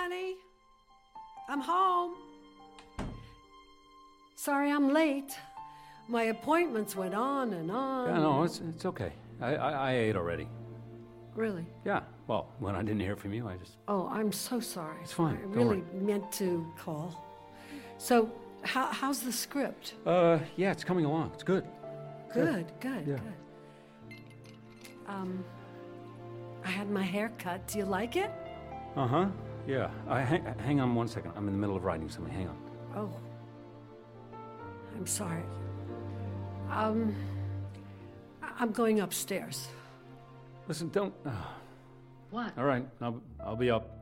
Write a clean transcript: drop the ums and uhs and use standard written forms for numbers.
honey. I'm home. Sorry I'm late. My appointments went on and on. Yeah, no, it's okay. I ate already. Really? Yeah, well, when I didn't hear from you, I just... Oh, I'm so sorry. It's fine. I Don't really worry. meant to call. So, how's the script? Yeah, it's coming along. It's good. Good. Yeah. I had my hair cut. Do you like it? Uh-huh. Yeah. Hang on one second. I'm in the middle of writing something. Hang on. Oh. I'm sorry. I'm going upstairs. Listen, don't... What? All right, I'll be up.